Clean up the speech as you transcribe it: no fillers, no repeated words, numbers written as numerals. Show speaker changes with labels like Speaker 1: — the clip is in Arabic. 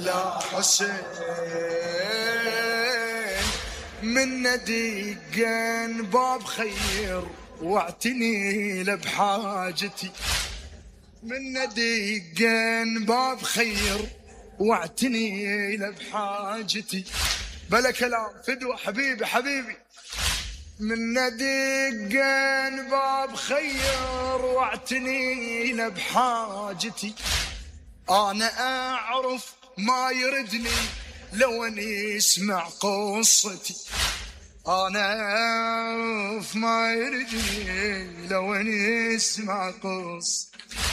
Speaker 1: على حسين من دقن باب خير واعتني له بحاجتي، من دقن باب خير واعتني له بحاجتي. بلا كلام فدوى حبيبي حبيبي. من دقن باب خير واعتني له بحاجتي، انا اعرف ما يردني لو اني اسمع قصتي، انا اعرف ما يردني لو اني اسمع قصتي.